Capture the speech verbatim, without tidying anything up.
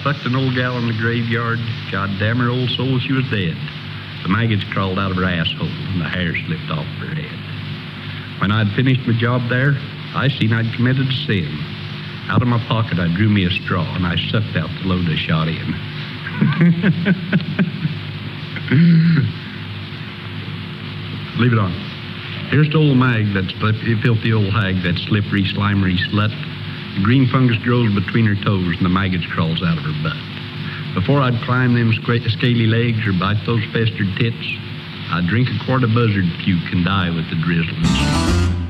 fucked an old gal in the graveyard. God damn her old soul, she was dead. The maggots crawled out of her asshole, and the hair slipped off her head. When I'd finished my job there, I seen I'd committed a sin. Out of my pocket, I drew me a straw, and I sucked out the load I shot in. Leave it on. Here's the old mag, that filthy old hag, that slippery, slimery slut. The green fungus grows between her toes, and the maggots crawls out of her butt. Before I'd climb them scaly legs or bite those festered tits, I'd drink a quart of buzzard puke and die with the drizzles.